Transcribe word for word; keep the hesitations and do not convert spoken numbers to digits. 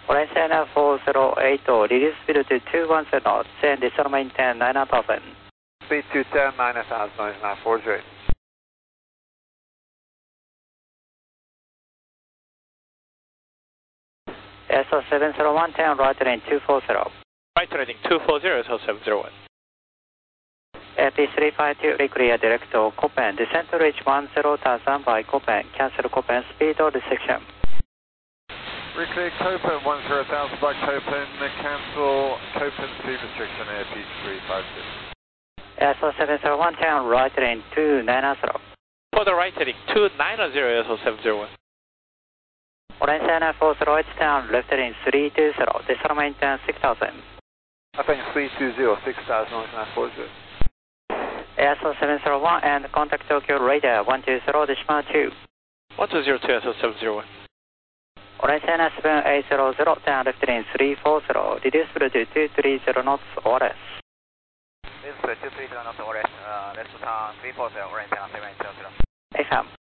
Orange China four zero eight, reduce speed to two one zero knots and descend maintain nine thousand. Speed two ten, nine thousand, noise nine four zero. S O seven zero one, ten, right heading two four zero. Right heading two four zero, S O seven zero one. A P three five two, reclear direct to Copen, descend to reach one zero thousand by Copen, cancel Copen speed or restriction. Reclear Copen, one zero thousand by Copen, cancel Copen speed restriction, A P three five two. S O seven zero one, ten, right heading two nine zero. For the right heading two nine zero, S O seven zero one. Orange China four zero eight, ten, left heading three two zero, descend maintain six thousand. Nothing three two zero, six thousand, noise nine four zero. S O seven zero one and contact Tokyo radar one two zero, decimal two. one two zero two, S O seven zero one. Orange China seven eight zero zero, ten, left heading three four zero, reduce speed to two three zero knots or less. This is two three zero knots or less, uh, let's turn three four zero, Orange China seven eight zero zero. F M.